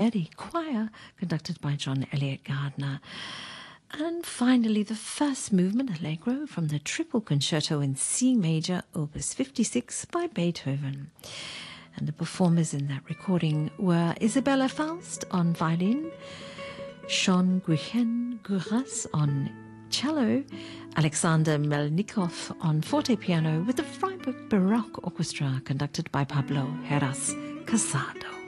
Steady Choir, conducted by John Elliott Gardner. And finally, the first movement, Allegro, from the Triple Concerto in C major, Opus 56 by Beethoven. And the performers in that recording were Isabella Faust on violin, Sean Guras on cello, Alexander Melnikov on forte piano, with the Freiburg Baroque Orchestra conducted by Pablo Heras Casado.